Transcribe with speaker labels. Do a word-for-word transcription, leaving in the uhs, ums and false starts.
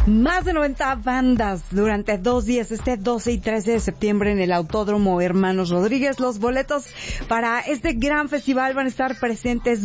Speaker 1: Más de noventa bandas durante dos días, este doce y trece de septiembre en el Autódromo Hermanos Rodríguez. Los boletos para este gran festival van a estar presentes